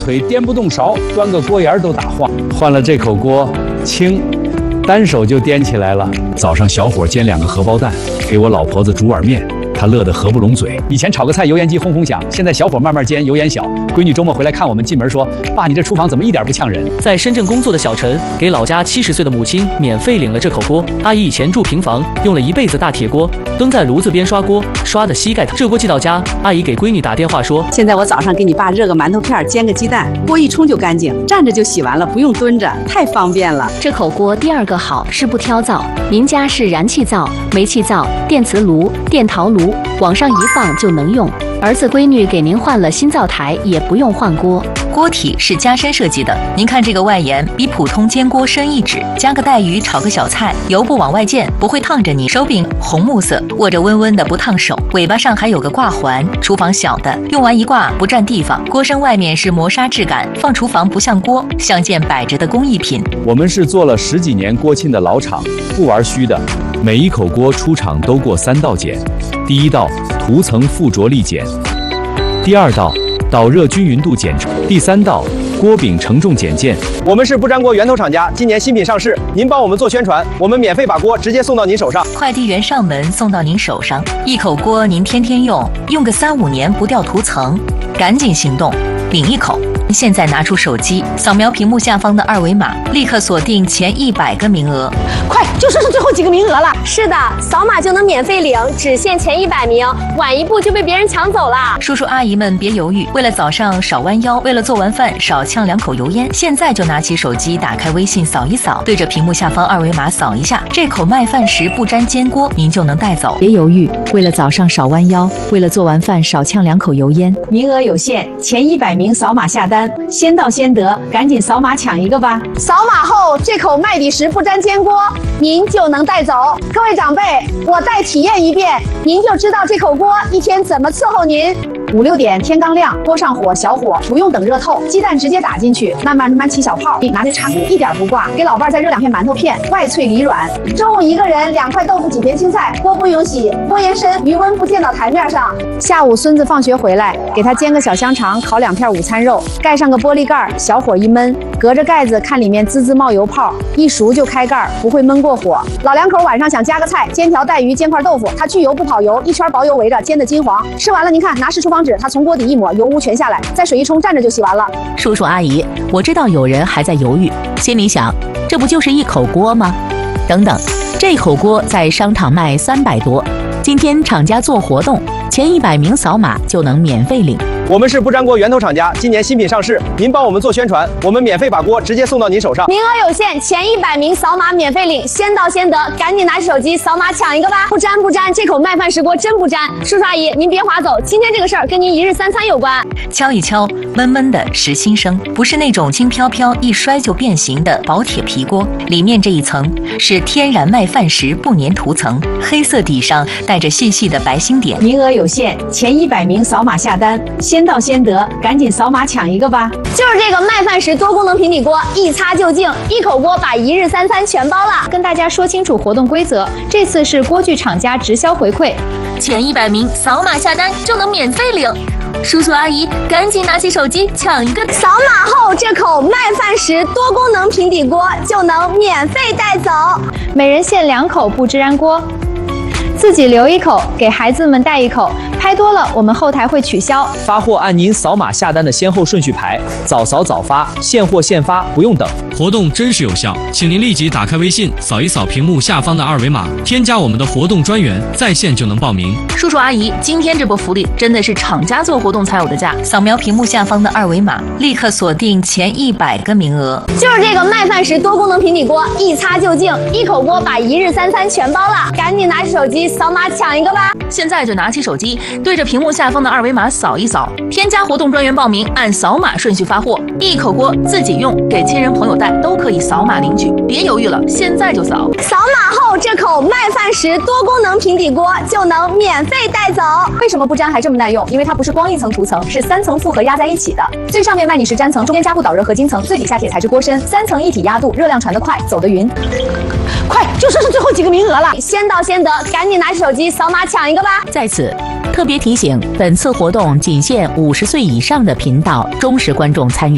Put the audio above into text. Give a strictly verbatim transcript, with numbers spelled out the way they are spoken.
腿颠不动勺，端个锅沿都打晃。换了这口锅，轻，单手就颠起来了。早上小伙煎两个荷包蛋，给我老婆子煮碗面。 他乐得合不拢嘴。以前炒个菜油烟机轰轰响，现在小火慢慢煎，油烟小。闺女周末回来看我们，进门说：“爸，你这厨房怎么一点不呛人？” 在深圳工作的小陈给老家七十岁的母亲免费领了这口锅。阿姨以前住平房，用了一辈子大铁锅，蹲在炉子边刷锅，刷的膝盖疼。这锅寄到家，阿姨给闺女打电话说：“ 现在我早上给你爸热个馒头片，煎个鸡蛋，锅一冲就干净，站着就洗完了，不用蹲着，太方便了。” 这口锅第二个好是不挑灶，您家是燃气灶、煤气灶、电磁炉、电陶炉，往上一放就能用。儿子闺女给您换了新灶台，也不用换锅。 锅体是加深设计的，您看这个外沿比普通煎锅深一指，加个带鱼炒个小菜，油不往外溅，不会烫着你。手柄红木色，握着温温的不烫手。尾巴上还有个挂环，厨房小的，用完一挂不占地方。锅身外面是磨砂质感，放厨房不像锅，像件摆着的工艺品。 我们是做了十几年锅沁的老厂，不玩虚的。每一口锅出厂都过三道检，第一道涂层附着力检，第二道导热均匀度检，第三道锅柄承重检件。 我们是不粘锅源头厂家，今年新品上市，您帮我们做宣传，我们免费把锅直接送到您手上， 快递员上门送到您手上。一口锅您天天用，用个三五年不掉涂层，赶紧行动，领一口。现在拿出手机，扫描屏幕下方的二维码，立刻锁定前一百个名额。 快，就剩下最后几个名额了。是的，扫码就能免费领，只限前一百名，晚一步就被别人抢走了。 叔叔阿姨们别犹豫，为了早上少弯腰，为了做完饭少呛两口油烟，现在就拿起手机，打开微信扫一扫，对着屏幕下方二维码扫一下，这口麦饭石不粘煎锅您就能带走。 别犹豫，为了早上少弯腰，为了做完饭少呛两口油烟， 名额有限，前一百名扫码下单。先到先得，赶紧扫码抢一个吧！ 扫码后，这口麦底石不粘煎锅您就能带走。各位长辈，我再体验一遍，您就知道这口锅一天怎么伺候您。 五六点天刚亮，锅上火小火，不用等热透，鸡蛋直接打进去，慢慢慢慢起小泡，拿着叉子一点不挂。给老伴儿再热两片馒头片，外脆里软。 中午一个人两块豆腐几片青菜，锅不用洗，锅沿深，余温不溅到台面上。 下午孙子放学回来，给他煎个小香肠，烤两片午餐肉，盖上个玻璃盖，小火一焖，隔着盖子看里面滋滋冒油泡，一熟就开盖，不会焖过火。 老两口晚上想加个菜，煎条带鱼，煎块豆腐，它去油不跑油，一圈薄油围着，煎的金黄。吃完了您看，拿湿厨房纸，它从锅底一抹，油污全下来，再水一冲，站着就洗完了。 叔叔阿姨，我知道有人还在犹豫，心里想，这不就是一口锅吗？等等，这口锅在商场卖三百多，今天厂家做活动，前一百名扫码就能免费领。 我们是不粘锅源头厂家，今年新品上市，您帮我们做宣传，我们免费把锅直接送到您手上。 名额有限，前一百名扫码免费领，先到先得，赶紧拿起手机扫码抢一个吧！不粘不粘，这口麦饭石锅真不粘。叔叔阿姨，您别划走，今天这个事儿跟您一日三餐有关。 敲一敲，闷闷的实心声，不是那种轻飘飘一摔就变形的薄铁皮锅，里面这一层是天然麦饭石不粘涂层，黑色底上带着细细的白星点。 名额有限，前一百名扫码下单，先到先得，赶紧扫码抢一个吧！ 就是这个麦饭石多功能平底锅，一擦就净，一口锅把一日三餐全包了。 跟大家说清楚活动规则，这次是锅具厂家直销回馈， 前一百名扫码下单就能免费领。叔叔阿姨，赶紧拿起手机抢一个！ 扫码后，这口麦饭石多功能平底锅就能免费带走， 每人限两口不支燃锅，自己留一口，给孩子们带一口。拍多了，我们后台会取消。 发货按您扫码下单的先后顺序排，早扫早发，现货现发，不用等。 活动真实有效，请您立即打开微信，扫一扫屏幕下方的二维码，添加我们的活动专员，在线就能报名。 叔叔阿姨，今天这波福利真的是厂家做活动才有的价。扫描屏幕下方的二维码，立刻锁定前一百个名额。 就是这个麦饭石多功能平底锅，一擦就净，一口锅把一日三餐全包了。赶紧拿起手机扫码抢一个吧！ 现在就拿起手机，对着屏幕下方的二维码扫一扫，添加活动专员报名，按扫码顺序发货。一口锅自己用，给亲人朋友带都可以扫码领取，别犹豫了，现在就扫！ 扫码后，这口麦饭石多功能平底锅就能免费带走。 为什么不粘还这么耐用？因为它不是光一层涂层，是三层复合压在一起的。最上面麦底石粘层，中间加固导热合金层，最底下铁材质锅身，三层一体压度，热量传得快，走得匀。 快，就剩下最后几个名额了，先到先得，赶紧拿起手机扫码抢一个吧！ 在此特别提醒，本次活动仅限五十岁以上的频道忠实观众参与。